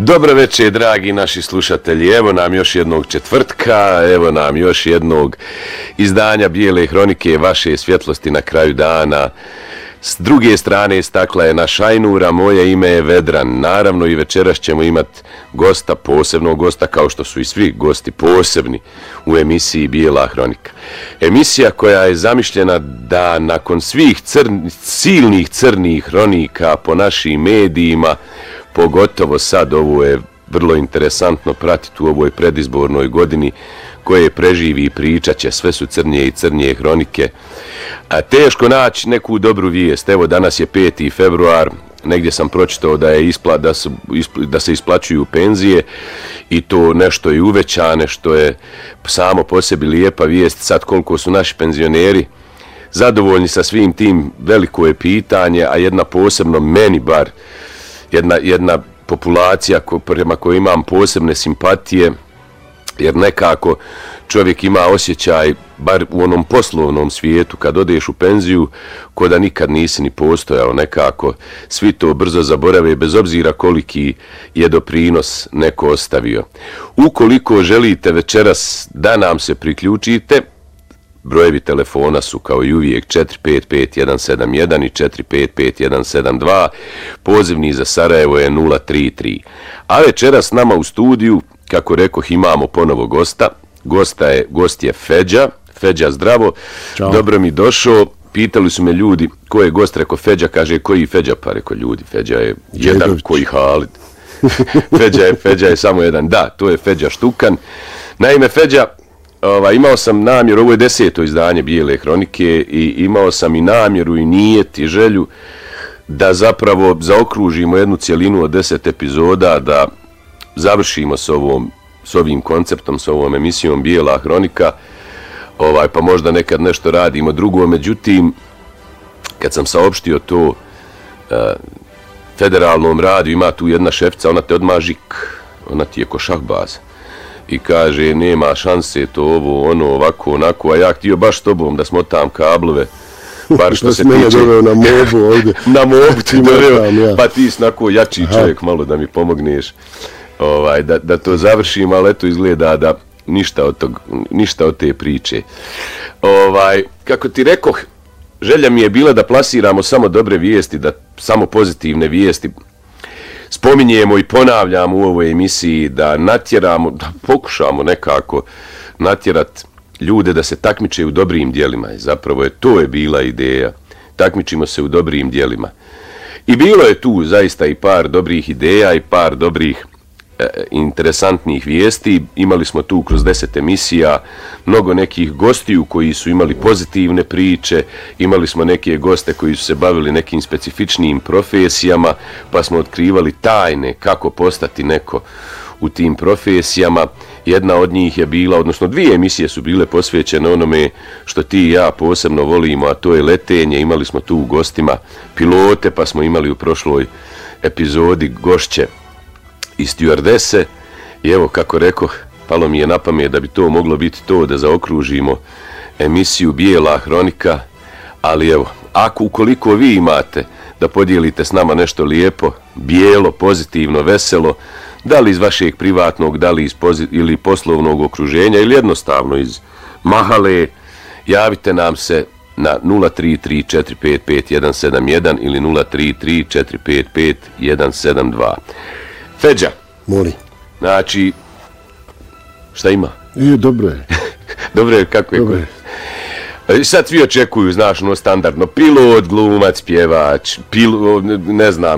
Dobro večer, dragi naši slušatelji, evo nam još jednog četvrtka, evo nam još jednog izdanja Bijele hronike, vaše svjetlosti na kraju dana. S druge strane stakla je naša Ajnura, moje ime je Vedran. Naravno i večeras ćemo imati gosta, posebnog gosta, kao što su i svi gosti posebni u emisiji Bijela hronika. Emisija koja je zamišljena da nakon svih silnih crnih hronika po našim medijima, pogotovo sad, ovo je vrlo interesantno pratiti u ovoj predizbornoj godini, koje preživi i pričat će, sve su crnije i crnije hronike. A teško naći neku dobru vijest. Evo, danas je 5. februar, negdje sam pročitao da se isplaćuju penzije i to nešto i uvećane, što je samo po sebi lijepa vijest. Sad koliko su naši penzioneri zadovoljni sa svim tim, veliko je pitanje, a jedna posebno meni bar, jedna populacija prema kojoj imam posebne simpatije, jer nekako čovjek ima osjećaj, bar u onom poslovnom svijetu, kad odeš u penziju, ko da nikad nisi ni postojao, nekako svi to brzo zaborave, bez obzira koliki je doprinos neko ostavio. Ukoliko želite večeras da nam se priključite, brojevi telefona su kao i uvijek 455-171 i 455-172, pozivni za Sarajevo je 033. A večeras nama u studiju, kako rekoh, imamo ponovo gosta. Gost je Feđa. Feđa, zdravo. Ćao. Dobro mi došao. Pitali su me ljudi ko je gost, rekao Feđa, kaže koji Feđa, pa rekao ljudi, Feđa je jedan koji Halid. Feđa je samo jedan. Da, to je Feđa Štukan. Naime, Feđa, imao sam namjeru, ovo je 10. izdanje Bijele hronike i imao sam i namjeru i nijet i želju da zapravo zaokružimo jednu cjelinu od 10 epizoda, da završimo s ovim konceptom, s ovom emisijom Bijela hronika, pa možda nekad nešto radimo drugo. Međutim, kad sam saopštio to federalnom radiju, ima tu jedna šefica, ona te odmah žik, ona ti je ko šahbaz i kaže nema šanse to ovo, ono, ovako, onako, a ja htio baš s tobom da smotam kablove, bar što se tiče... na mobu ovdje. Na mobu ti doveo, pa ti si onako jači čovjek, malo da mi pomogneš da to završim, ali eto izgleda da ništa od te priče. Kako ti rekoh, želja mi je bila da plasiramo samo dobre vijesti, da samo pozitivne vijesti spominjemo i ponavljamo u ovoj emisiji, da natjeramo, da pokušamo nekako natjerati ljude da se takmiče u dobrim djelima. I zapravo to je bila ideja. Takmičimo se u dobrim djelima. I bilo je tu zaista i par dobrih ideja i par dobrih interesantnih vijesti. Imali smo tu kroz 10 emisija mnogo nekih gostiju koji su imali pozitivne priče, imali smo neke goste koji su se bavili nekim specifičnim profesijama, pa smo otkrivali tajne kako postati neko u tim profesijama. Jedna od njih je bila, odnosno 2 emisije su bile posvećene onome što ti i ja posebno volimo, a to je letenje. Imali smo tu u gostima pilote, pa smo imali u prošloj epizodi gošće i stjuardese. I evo, kako rekoh, palo mi je na pamet da bi to moglo biti to, da zaokružimo emisiju Bijela hronika. Ali evo, ukoliko vi imate da podijelite s nama nešto lijepo, bijelo, pozitivno, veselo, da li iz vašeg privatnog, da li iz ili poslovnog okruženja, ili jednostavno iz mahale, javite nam se na 033-455-171 ili 033-455-172. Feđa. Moli. Znači, šta ima? Dobro je. Dobro je, kako je? Dobro je. Sad svi očekuju, znaš, standardno, pilot, glumac, pjevač,